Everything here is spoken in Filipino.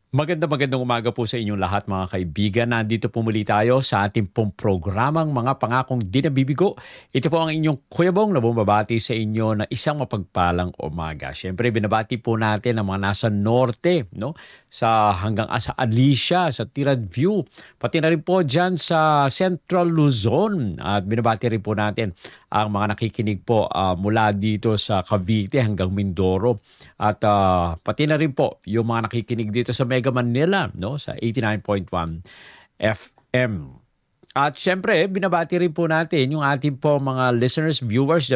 Magandang umaga po sa inyong lahat mga kaibigan. Nandito po muli tayo sa ating pong programang Mga Pangakong Di Nabibigo. Ito po ang inyong Kuya Bong na bumabati sa inyo na isang mapagpalang umaga. Siyempre, binabati po natin ang mga nasa norte, no? Hanggang sa Alicia, sa Tirad View, pati na rin po dyan sa Central Luzon. At binabati rin po natin ang mga nakikinig po mula dito sa Cavite hanggang Mindoro. At pati na rin po yung mga nakikinig dito sa Mega Manila, no, sa 89.1 FM. At syempre, binabati rin po natin yung ating po mga listeners, viewers